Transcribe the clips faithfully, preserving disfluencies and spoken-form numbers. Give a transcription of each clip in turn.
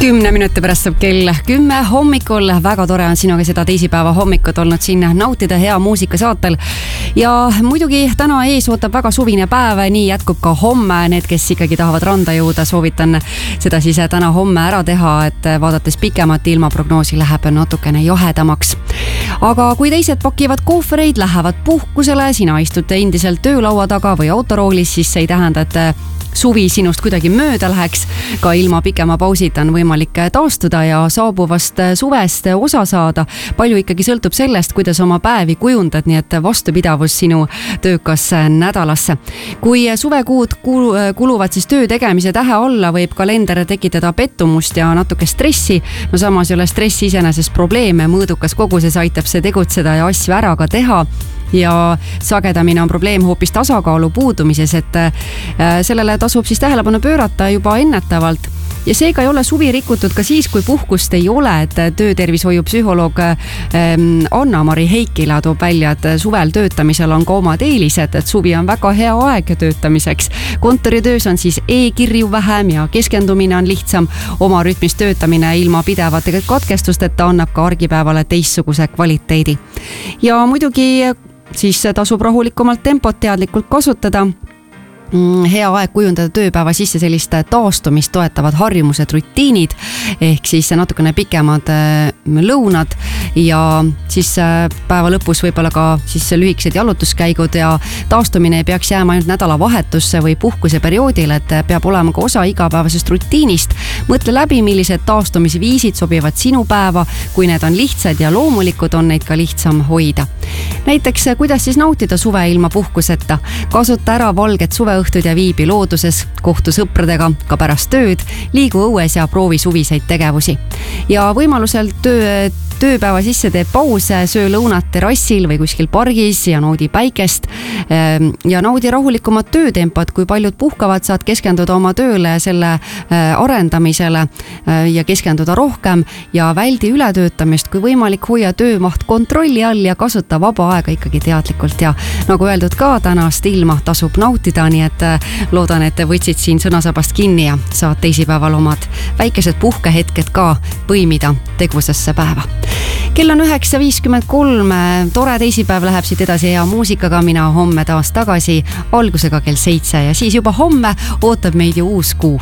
Kümne minuti pärast saab kell kümme hommikul. Väga tore on sinuga seda teisipäeva hommikut olnud siin nautida hea muusika saatel. Ja muidugi täna ees ootab väga suvine päev, nii jätkub ka homme. Need, kes ikkagi tahavad randa jõuda, soovitan seda siis täna homme ära teha, et vaadates pikemat ilmaprognoosi läheb natukene johedamaks. Aga kui teised pakivad kohvereid, lähevad puhkusele, sina istud endiselt töölaua taga või autoroolis, siis see ei tähenda, et suvi sinust kuidagi mööda läheks. Ka ilma pikema pausita on võimalik taastuda ja saabuvast suvest osa saada. Palju ikkagi sõltub sellest, kuidas oma päevi kujundad, nii et vastupidavus sinu töökas nädalasse. Kui suvekuud kuluvad siis töö tegemise tähe alla, võib kalender tekitada pettumust ja natuke stressi. No samas ei ole stress iseenesest probleeme, mõõdukas koguses aitab see tegutseda ja asju ära ka teha. Ja sagedamine on probleem hoopis tasakaalu puudumises, et sellele tasub siis tähelepanu pöörata juba ennetavalt. Ja seega ei ole suvi rikutud ka siis, kui puhkust ei ole, et töötervishoiu psühholoog Anna-Mari Heikila toob välja, et suvel töötamisel on ka omad eelised, et suvi on väga hea aeg töötamiseks. Kontoritöös on siis e-kirju vähem ja keskendumine on lihtsam. Oma rütmis töötamine ilma pidevate katkestusteta annab ka argipäevale teistsuguse kvaliteedi. Ja muidugi siis tasub rahulikumalt tempot teadlikult kasutada. Hea aeg kujundada tööpäeva sisse sellist taastumist toetavad harjumused, rutiinid, ehk siis natukene pikemad lõunad ja siis päeva lõpus võib-olla ka siis lühikesed jalutuskäigud ja taastumine ei peaks jääma ainult nädala vahetusse või puhkuse perioodil, et peab olema ka osa igapäevasest rutiinist. Mõtle läbi, millised taastumisviisid sobivad sinu päeva, kui need on lihtsad ja loomulikud, on neid ka lihtsam hoida. Näiteks, kuidas siis nautida suve ilma puhkuseta, kasuta ära valget suveõhtud ja viibi looduses, kohtu sõpradega ka pärast tööd, liigu õues ja proovi suviseid tegevusi. Ja võimalusel töö, tööpäeva sisse teeb pause, söö lõunat terrassil või kuskil pargis ja naudi päikest ja naudi rahulikumat töötempot. Kui paljud puhkavad, saad keskenduda oma tööle ja selle arendamisele ja keskenduda rohkem ja väldi ületöötamist. Kui võimalik, hoia töömaht kontrolli all ja kasuta vaba aega ikkagi teadlikult ja nagu öeldud ka, tänast ilma tasub nautida, nii et loodan, et võtsid siin sõnasabast kinni ja saad teisipäeval omad väikesed puhkehetked ka põimida tegusesse päeva. Kell on üheksa viiskümmend kolm, tore teisipäev läheb siit edasi hea muusikaga, mina homme taas tagasi algusega kell seitse ja siis juba homme ootab meid ju uus kuu.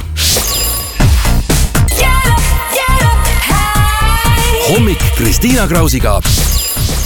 Hommik Kristiina Krausiga.